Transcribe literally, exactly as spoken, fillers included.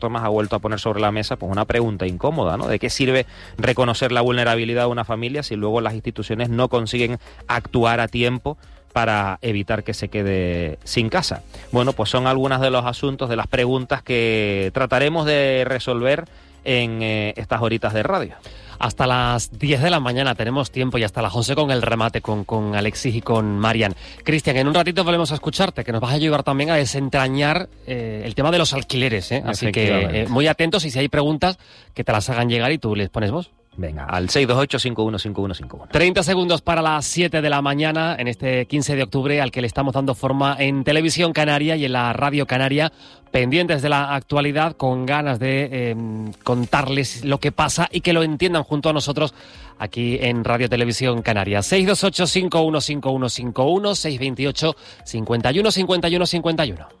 Tomás ha vuelto a poner sobre la mesa pues una pregunta incómoda, ¿no? ¿De qué sirve reconocer la vulnerabilidad de una familia si luego las instituciones no consiguen actuar a tiempo para evitar que se quede sin casa? Bueno, pues son algunos de los asuntos, de las preguntas que trataremos de resolver en eh, estas horitas de radio. Hasta las diez de la mañana tenemos tiempo y hasta las once con el remate con, con Alexis y con Marian. Cristian, en un ratito volvemos a escucharte, que nos vas a ayudar también a desentrañar eh, el tema de los alquileres, ¿eh? Así que eh, muy atentos, y si hay preguntas, que te las hagan llegar y tú les pones voz. Venga, al seis dos ocho, cinco uno cinco uno cinco uno. treinta segundos para las siete de la mañana en este quince de octubre, al que le estamos dando forma en Televisión Canaria y en la Radio Canaria, pendientes de la actualidad, con ganas de eh, contarles lo que pasa y que lo entiendan junto a nosotros aquí en Radio Televisión Canaria. seis dos ocho, cinco uno cinco uno cinco uno, seis dos ocho, cincuenta y uno cincuenta y uno cincuenta y uno.